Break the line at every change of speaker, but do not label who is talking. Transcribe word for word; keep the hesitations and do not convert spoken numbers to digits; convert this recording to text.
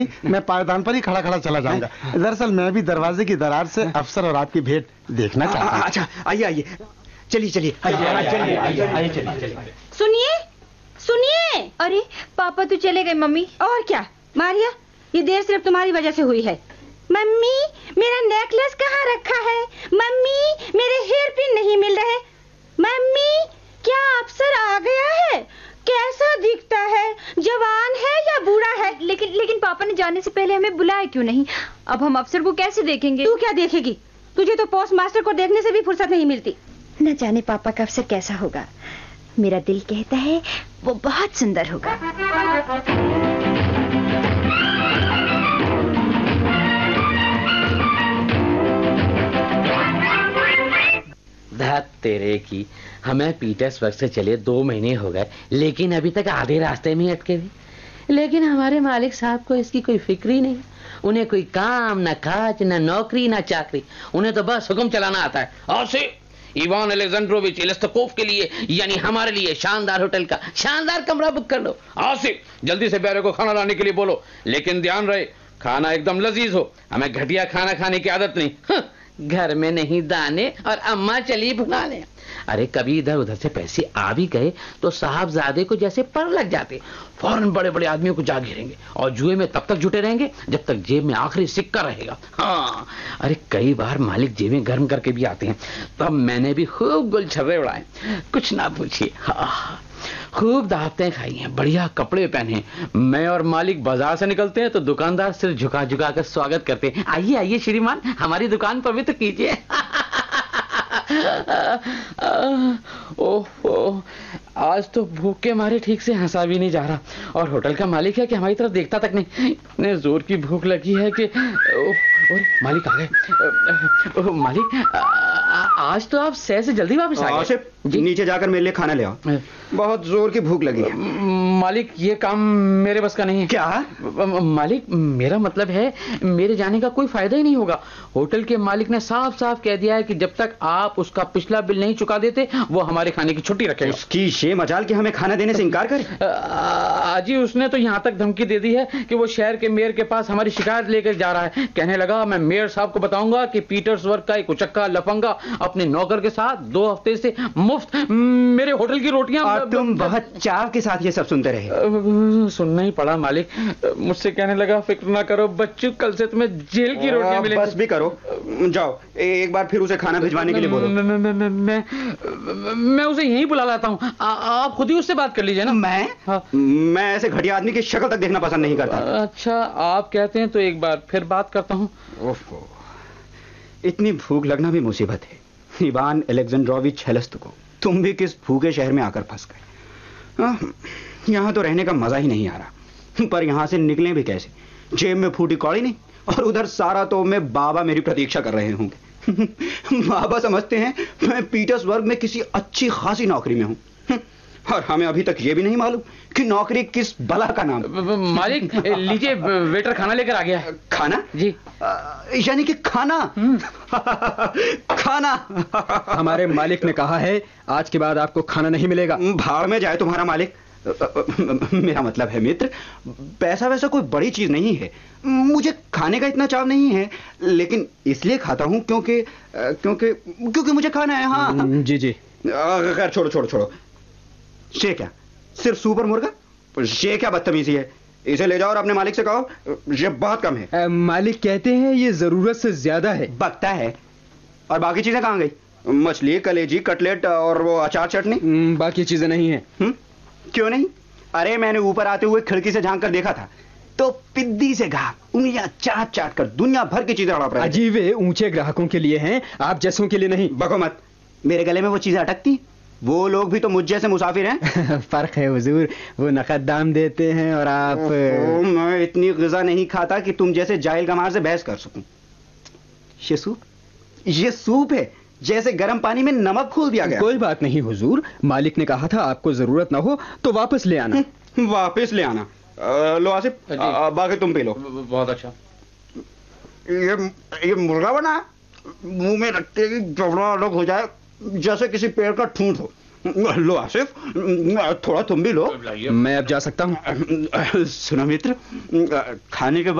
मैं पायदान पर ही खड़ा खड़ा चला जाऊंगा। दरअसल मैं भी दरवाजे की दरार से अफसर और आपकी भेंट देखना चाहता हूँ।
अच्छा आइए आइए, चलिए चलिए
सुनिए सुनिए।
अरे पापा तो चले गए मम्मी।
और क्या मारिया, ये देर सिर्फ तुम्हारी वजह से हुई है। मम्मी मेरा नेकलेस कहाँ रखा है? मम्मी मेरे हेयर पिन नहीं मिल रहे। मम्मी क्या अफसर आ गया है? कैसा दिखता है? जवान है या बूढ़ा है?
लेकिन लेकिन पापा ने जाने से पहले हमें बुलाया क्यों नहीं? अब हम अफसर को कैसे देखेंगे?
तू क्या देखेगी? तुझे तो पोस्ट मास्टर को देखने से भी फुर्सत नहीं मिलती।
न जाने पापा का अफसर कैसा होगा। मेरा दिल कहता है वो बहुत सुंदर होगा।
धत तेरे की, हमें पीटर्सबर्ग से चले दो महीने हो गए, लेकिन अभी तक आधे रास्ते में अटके हुए। लेकिन हमारे मालिक साहब को इसकी कोई फिक्र ही नहीं। उन्हें कोई काम न काज न नौकरी न चाकरी, उन्हें तो बस हुक्म चलाना आता है। और से इवान अलेक्जेंड्रोविच इलेस्तकोव के लिए यानी हमारे लिए शानदार होटल का शानदार कमरा बुक कर लो। और से जल्दी से प्यारे को खाना लाने के लिए बोलो, लेकिन ध्यान रहे खाना एकदम लजीज हो। हमें घटिया खाना खाने की आदत नहीं। हाँ, घर में नहीं दाने और अम्मा चली भुनाने। अरे कभी इधर उधर से पैसे आ भी गए तो साहबजादे को जैसे पर लग जाते, फौरन बड़े बड़े आदमियों को जा घेरेंगे और जुए में तब तक जुटे रहेंगे जब तक जेब में आखिरी सिक्का रहेगा। हाँ, अरे कई बार मालिक जेबें गर्म करके भी आते हैं, तब मैंने भी खूब गुलछर्रे उड़ाए, कुछ ना पूछिए। हाँ, खूब दावतें खाई हैं, बढ़िया कपड़े पहने। मैं और मालिक बाजार से निकलते हैं तो दुकानदार सिर झुका झुका कर स्वागत करते हैं। आइए आइए श्रीमान, हमारी दुकान पवित्र कीजिए। ओह, आज तो भूख के मारे ठीक से हंसा भी नहीं जा रहा, और होटल का मालिक है कि हमारी तरफ देखता तक नहीं। इतने जोर की भूख लगी है कि ओह, मालिक आ गए। मालिक आज तो आप शहर से जल्दी वापस आ गए।
नीचे जाकर मेरे लिए खाना ले आओ, बहुत जोर की भूख लगी है।
मालिक ये काम मेरे बस का नहीं है।
क्या?
मालिक मेरा मतलब है मेरे जाने का कोई फायदा ही नहीं होगा। होटल के मालिक ने साफ साफ कह दिया है कि जब तक आप उसका पिछला बिल नहीं चुका देते वो हमारे खाने की छुट्टी रखेगा।
उसकी शे मजाल कि हमें खाना देने से इनकार करे।
आजी उसने तो यहाँ तक धमकी दे दी है कि वो शहर के मेयर के पास हमारी शिकायत लेकर जा रहा है। कहने लगा मैं मेयर साहब को बताऊंगा कि पीटर्सबर्ग का एक उचक्का लफंगा अपने नौकर के साथ दो हफ्ते से मुफ्त मेरे होटल की रोटियां।
और तुम बहुत चाव के साथ ये सब सुनते रहे।
सुनना ही पड़ा मालिक। मुझसे कहने लगा फिक्र ना करो बच्चों, कल से तुम्हें जेल की रोटियां मिलेंगी।
बस भी करो, जाओ एक बार फिर उसे खाना भिजवाने के लिए बोलो।
मैं, मैं, मैं, मैं, मैं उसे यहीं बुला लाता हूँ, आप खुद ही उससे बात कर लीजिए ना।
मैं हाँ। मैं ऐसे घटिया आदमी की शक्ल तक देखना पसंद नहीं करता।
अच्छा आप कहते हैं तो एक बार फिर बात करता हूँ।
इतनी भूख लगना भी मुसीबत है। इवान अलेक्जेंड्रोविच हेलेस्तकोव, तुम भी किस भूखे शहर में आकर फंस गए। यहाँ तो रहने का मजा ही नहीं आ रहा, पर यहाँ से निकलें भी कैसे? जेब में फूटी कौड़ी नहीं, और उधर सारा तो में बाबा मेरी प्रतीक्षा कर रहे होंगे। बाबा समझते हैं मैं पीटर्सबर्ग में किसी अच्छी खासी नौकरी में हूँ, और हमें अभी तक ये भी नहीं मालूम कि नौकरी किस बला का नाम।
मालिक लीजिए, वेटर खाना लेकर आ गया।
खाना?
जी।
यानी कि खाना? खाना?
हमारे मालिक ने कहा है आज के बाद आपको खाना नहीं मिलेगा।
भाड़ में जाए तुम्हारा मालिक। मेरा मतलब है मित्र, पैसा वैसा कोई बड़ी चीज नहीं है। मुझे खाने का इतना चाव नहीं है, लेकिन इसलिए खाता हूं क्योंकि क्योंकि क्योंकि मुझे खाना है। हाँ
जी जी।
खैर छोड़ो छोड़ो छोड़ो। शे क्या? सिर्फ सुपर मुर्गा? शे क्या बदतमीजी है? इसे ले जाओ और अपने मालिक से कहो ये बहुत कम है।
आ, मालिक कहते हैं ये जरूरत से ज्यादा है।
बकता है। और बाकी चीजें कहां गई? मछली, कलेजी, कटलेट और वो अचार चटनी?
बाकी चीजें नहीं है।
हुँ? क्यों नहीं? अरे मैंने ऊपर आते हुए खिड़की से झांक कर देखा था तो पिद्दी से घाव उंगलियां चाट चाट कर दुनिया भर की चीजें हड़प रहे थे।
अजीब है, ऊंचे ग्राहकों के लिए हैं, आप जैसों के लिए नहीं।
बको मत, मेरे गले में वो चीजें अटकती? वो लोग भी तो मुझ जैसे मुसाफिर हैं।
फर्क है हुजूर, वो नकद दाम देते हैं और आप।
ओ, मैं इतनी ग़िज़ा नहीं खाता कि तुम जैसे जाहिल गंवार से बहस कर सकूं। ये सूप ये सूप है जैसे गर्म पानी में नमक खोल दिया गया।
कोई बात नहीं हुजूर, मालिक ने कहा था आपको जरूरत ना हो तो वापस ले आना।
वापस ले आना। आ, लो आसिफ, बाकी तुम पी लो।
बहुत अच्छा।
ये ये मुर्गा बना मुंह में रखते ही जबड़ा अलग हो जाए जैसे किसी पेड़ का ठूंठ हो। लो आसिफ, थोड़ा तुम भी लो।
मैं अब जा सकता हूँ?
सुनो मित्र, खाने के